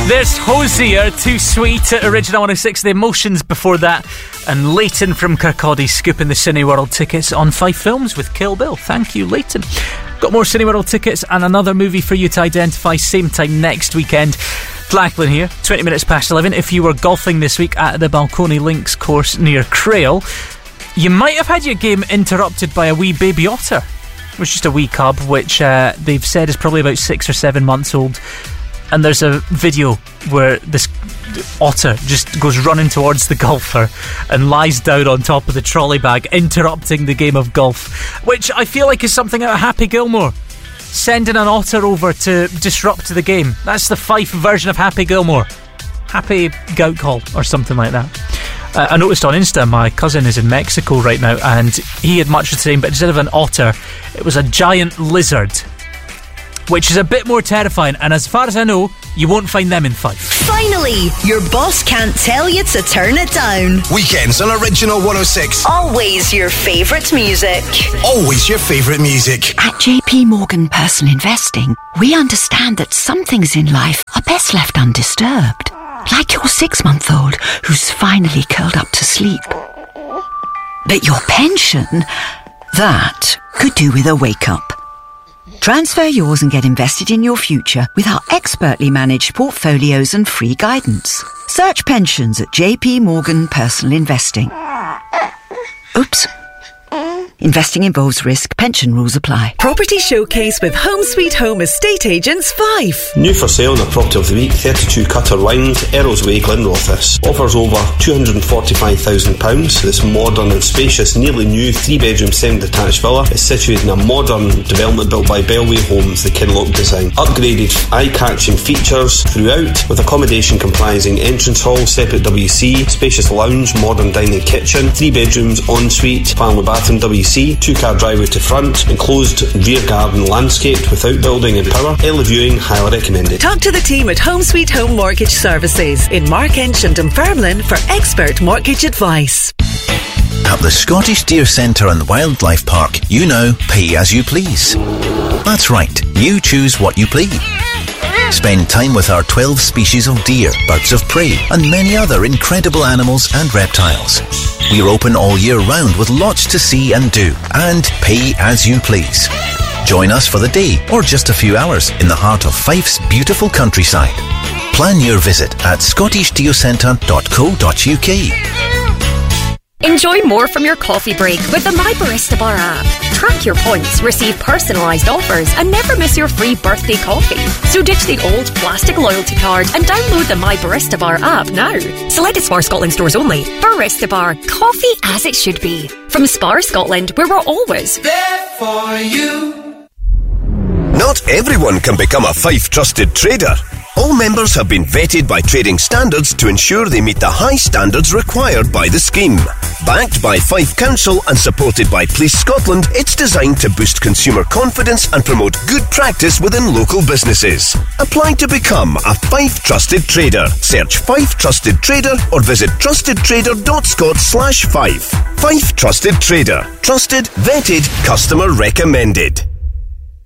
There's Hosier, Too Sweet at Original 106. The Emotions before that. And Leighton from Kirkcaldy scooping the Cineworld tickets on 5 films with Kill Bill. Thank you, Leighton. Got more Cineworld tickets and another movie for you to identify same time next weekend. Lachlan here, 20 minutes past 11. If you were golfing this week at the Balcony Links course near Crail, you might have had your game interrupted by a wee baby otter. It was just a wee cub, which they've said is probably about 6 or 7 months old. And there's a video where this otter just goes running towards the golfer and lies down on top of the trolley bag, interrupting the game of golf, which I feel like is something out of Happy Gilmore. Sending an otter over to disrupt the game. That's the Fife version of Happy Gilmore. Happy Gout Call or something like that. I noticed on Insta my cousin is in Mexico right now, and he had much the same, but instead of an otter, it was a giant lizard, which is a bit more terrifying, and as far as I know, you won't find them in Fife. Finally, your boss can't tell you to turn it down. Weekends on Original 106. Always your favourite music. Always your favourite music. At JP Morgan Personal Investing, we understand that some things in life are best left undisturbed. Like your 6-month-old who's finally curled up to sleep. But your pension, that could do with a wake-up. Transfer yours and get invested in your future with our expertly managed portfolios and free guidance. Search pensions at JP Morgan Personal Investing. Oops. Investing involves risk. Pension rules apply. Property Showcase with Home Sweet Home Estate Agents Fife. New for sale in the Property of the Week, 32 Cutter Wynds, Errol's Way, Glenrothes. Offers over £245,000. This modern and spacious, nearly new 3-bedroom semi-detached villa is situated in a modern development built by Bellway Homes, the Kinloch design. Upgraded eye-catching features throughout, with accommodation comprising entrance hall, separate WC, spacious lounge, modern dining kitchen, 3 bedrooms, ensuite, family bathroom, WC, 2-car driveway to front, enclosed rear garden landscaped with outbuilding and power. Early viewing highly recommended. Talk to the team at Home Sweet Home Mortgage Services in Markench and Dunfermline for expert mortgage advice. At the Scottish Deer Centre and Wildlife Park, you know, pay as you please. That's right, you choose what you please. Spend time with our 12 species of deer, birds of prey, and many other incredible animals and reptiles. We're open all year round with lots to see and do, and pay as you please. Join us for the day or just a few hours in the heart of Fife's beautiful countryside. Plan your visit at scottishdeercentre.co.uk. Enjoy more from your coffee break with the My Barista Bar app. Track your points, receive personalised offers, and never miss your free birthday coffee. So ditch the old plastic loyalty card and download the My Barista Bar app now. Selected Spar Scotland stores only. Barista Bar, coffee as it should be. From Spar Scotland, where we're always there for you. Not everyone can become a Fife trusted trader. All members have been vetted by trading standards to ensure they meet the high standards required by the scheme. Backed by Fife Council and supported by Police Scotland, it's designed to boost consumer confidence and promote good practice within local businesses. Apply to become a Fife Trusted Trader. Search Fife Trusted Trader or visit trustedtrader.scot/Fife. Fife Trusted Trader. Trusted, vetted, customer recommended.